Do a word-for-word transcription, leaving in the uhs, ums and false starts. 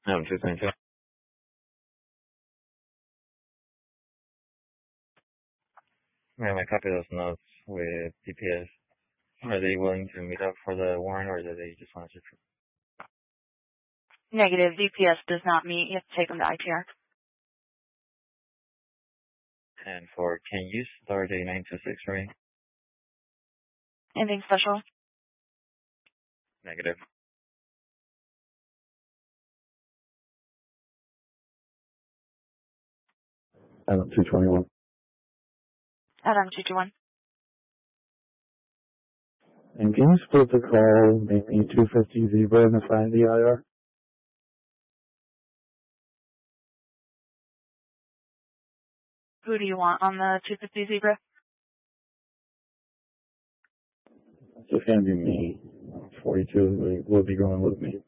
Adam two twenty-two. May I copy those notes with D P S? Are they willing to meet up for the warrant, or do they just want to? Negative. D P S does not meet. You have to take them to I T R. And for, can you start a nine two six ring? Anything special? Negative. Adam two twenty-one. Adam two twenty-one. And can you split the call, maybe two fifty Zebra and assign the I R? Who do you want on the two fifty Zebra? It's just going to be me. forty-two will be going with me.